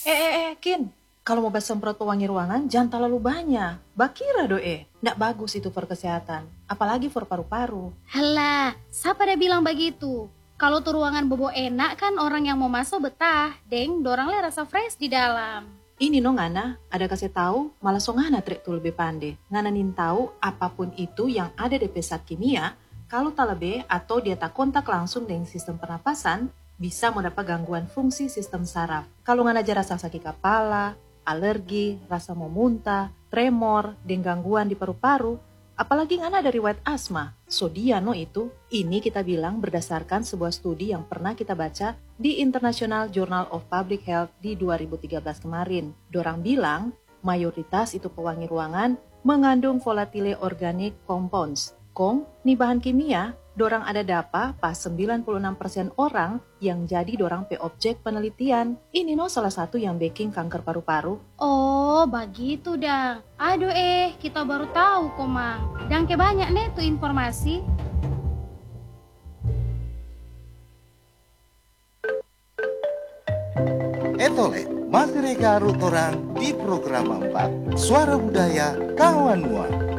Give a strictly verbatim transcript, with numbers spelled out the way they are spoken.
Eh, eh, eh, Kin. Kalau mau semprot pewangi ruangan, jangan terlalu banyak. Bakira doe. Nggak bagus itu for kesehatan. Apalagi for paru-paru. Halah, siapa dia bilang begitu? Kalau tuh ruangan bobo enak kan orang yang mau masuk betah. Deng, dorang le rasa fresh di dalam. Ini no ngana, ada kasih tahu malah so ngana trik tuh lebih pandai. Ngana nin tahu apapun itu yang ada di pesat kimia, kalau tak lebih atau dia tak kontak langsung dengan sistem pernapasan, bisa mendapat gangguan fungsi sistem saraf. Kalau ngana aja rasa sakit kepala, alergi, rasa mau muntah, tremor, dan gangguan di paru-paru, apalagi ngana dari riwayat asma. So dia no itu, ini kita bilang berdasarkan sebuah studi yang pernah kita baca di International Journal of Public Health di dua ribu tiga belas kemarin. Dorang bilang, mayoritas itu pewangi ruangan mengandung volatile organic compounds. Kong, nih bahan kimia, dorang ada dapa pas sembilan puluh enam persen orang yang jadi dorang pe objek penelitian. Ini no salah satu yang baking kanker paru-paru. Oh, begitu dah. Aduh eh, kita baru tahu kok, Mang. Dan ke banyak nih tuh informasi. Etole, masih reka orang di program empat Suara Budaya Kawan Mua.